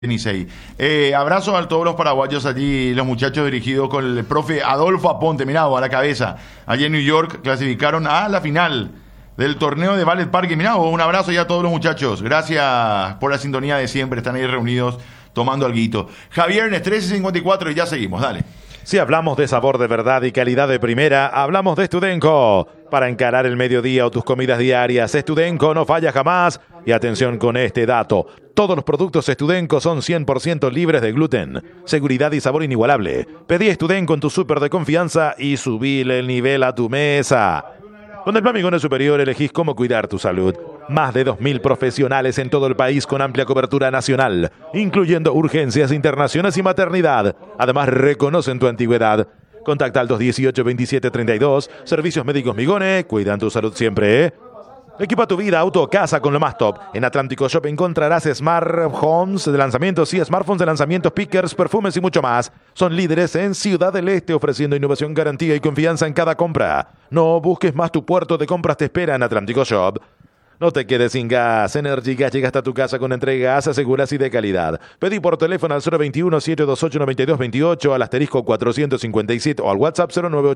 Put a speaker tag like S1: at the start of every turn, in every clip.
S1: Nicey. Abrazo a todos los paraguayos allí, los muchachos dirigidos con el profe Adolfo Aponte, mirá, a la cabeza. Allí en New York clasificaron a la final del torneo de Ballet Park. Mirá, un abrazo ya a todos los muchachos. Gracias por la sintonía de siempre, están ahí reunidos tomando alguito. Javier, 13:54 y ya seguimos, dale.
S2: Si hablamos de sabor de verdad y calidad de primera, hablamos de Studenco. Para encarar el mediodía o tus comidas diarias, Studenco no falla jamás. Y atención con este dato. Todos los productos Studenco son 100% libres de gluten. Seguridad y sabor inigualable. Pedí Studenco en tu súper de confianza y subile el nivel a tu mesa. Con el Plan Migones Superior elegís cómo cuidar tu salud. Más de 2.000 profesionales en todo el país con amplia cobertura nacional, incluyendo urgencias, internaciones y maternidad. Además, reconocen tu antigüedad. Contacta al 218-2732. Servicios Médicos Migone. Cuidan tu salud siempre, ¿eh? Equipa tu vida, auto o casa con lo más top. En Atlántico Shop encontrarás smart homes de lanzamientos y smartphones de lanzamientos, speakers, perfumes y mucho más. Son líderes en Ciudad del Este ofreciendo innovación, garantía y confianza en cada compra. No busques más, tu puerto de compras te espera en Atlántico Shop. No te quedes sin gas. Energy Gas llega hasta tu casa con entregas seguras y de calidad. Pedí por teléfono al 021-728-9228, al asterisco 457 o al WhatsApp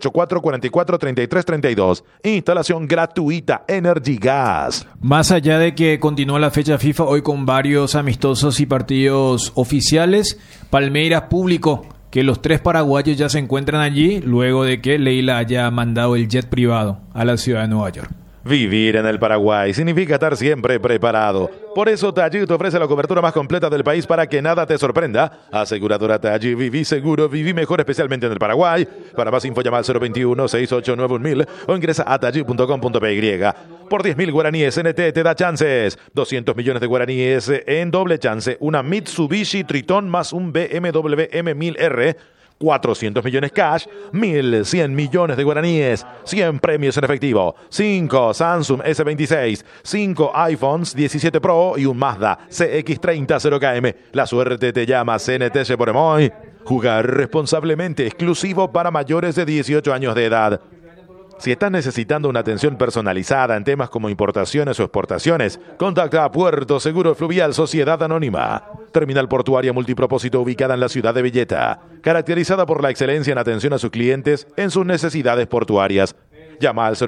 S2: 0984-443332. Instalación gratuita. Energy Gas.
S3: Más allá de que continúa la fecha FIFA hoy con varios amistosos y partidos oficiales, Palmeiras publicó que los 3 paraguayos ya se encuentran allí luego de que Leila haya mandado el jet privado a la ciudad de Nueva York.
S2: Vivir en el Paraguay significa estar siempre preparado. Por eso Taji te ofrece la cobertura más completa del país para que nada te sorprenda. Aseguradora Taji, viví seguro, viví mejor, especialmente en el Paraguay. Para más info llama al 021-6891-1000 o ingresa a taji.com.py. Por 10.000 guaraníes NT te da chances. 200 millones de guaraníes en doble chance. Una Mitsubishi Triton más un BMW M1000R. 400 millones cash, 1.100 millones de guaraníes, 100 premios en efectivo, 5 Samsung S26, 5 iPhones 17 Pro y un Mazda CX-30 0KM. La suerte te llama, CNT por Emoy. Jugar responsablemente, exclusivo para mayores de 18 años de edad. Si estás necesitando una atención personalizada en temas como importaciones o exportaciones, contacta a Puerto Seguro Fluvial Sociedad Anónima. Terminal portuaria multipropósito ubicada en la ciudad de Villeta, caracterizada por la excelencia en atención a sus clientes en sus necesidades portuarias. Llama al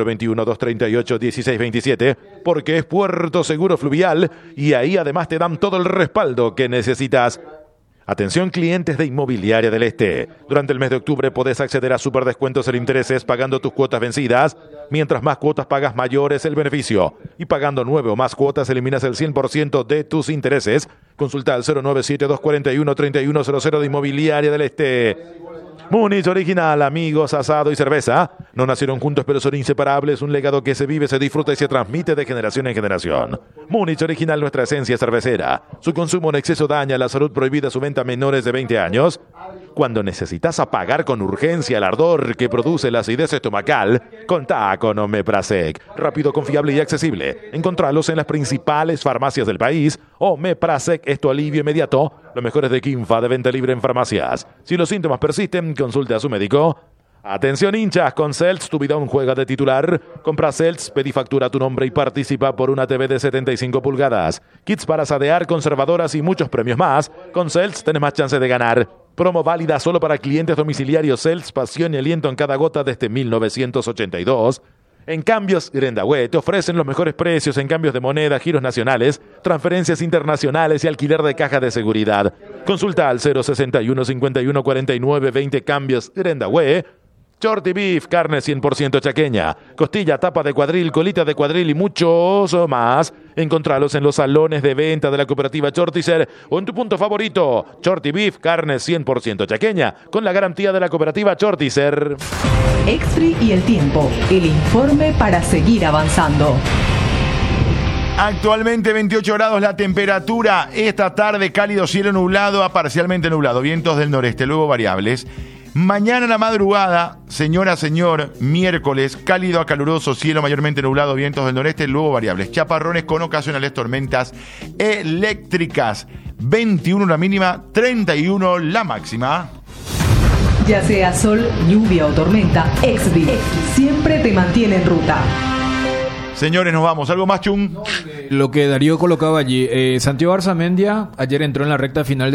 S2: 021-238-1627 porque es Puerto Seguro Fluvial y ahí además te dan todo el respaldo que necesitas. Atención clientes de Inmobiliaria del Este. Durante el mes de octubre podés acceder a superdescuentos en intereses pagando tus cuotas vencidas. Mientras más cuotas pagas, mayor es el beneficio. Y pagando 9 o más cuotas eliminas el 100% de tus intereses. Consulta al 097-241-3100 de Inmobiliaria del Este. Múnich Original, amigos, asado y cerveza. No nacieron juntos pero son inseparables. Un legado que se vive, se disfruta y se transmite de generación en generación. Múnich Original, nuestra esencia cervecera. Su consumo en exceso daña la salud, prohibida su venta a menores de 20 años. Cuando necesitas apagar con urgencia el ardor que produce la acidez estomacal, contá con Omeprazec. Rápido, confiable y accesible. Encontralos en las principales farmacias del país. Omeprazec es tu alivio inmediato. Lo mejor es de Quinfa, de venta libre en farmacias. Si los síntomas persisten, consulte a su médico. Atención hinchas, con Celts tu bidón juega de titular. Compra Celts, pedí factura a tu nombre y participa por una TV de 75 pulgadas. Kits para asadear, conservadoras y muchos premios más. Con Celts tenés más chance de ganar. Promo válida solo para clientes domiciliarios Celts, pasión y aliento en cada gota desde 1982. En Cambios Grendahue te ofrecen los mejores precios en cambios de moneda, giros nacionales, transferencias internacionales y alquiler de caja de seguridad. Consulta al 061 51 49 20 Cambios Grendahue. Shorty Beef, carne 100% chaqueña, costilla, tapa de cuadril, colita de cuadril y muchos más. Encontralos en los salones de venta de la cooperativa Chortizer o en tu punto favorito. Shorty Beef, carne 100% chaqueña, con la garantía de la cooperativa Chortizer.
S4: Exfree y el tiempo, el informe para seguir avanzando.
S1: Actualmente 28 grados la temperatura. Esta tarde cálido, cielo nublado a parcialmente nublado, vientos del noreste, luego variables. Mañana en la madrugada, señora, señor, miércoles, cálido a caluroso, cielo mayormente nublado, vientos del noreste, luego variables. Chaparrones con ocasionales tormentas eléctricas. 21 la mínima, 31 la máxima.
S4: Ya sea sol, lluvia o tormenta, Exfree siempre te mantiene en ruta.
S1: Señores, nos vamos. ¿Algo más, Chung?
S3: Lo que Darío colocaba allí, Santiago Arzamendia ayer entró en la recta final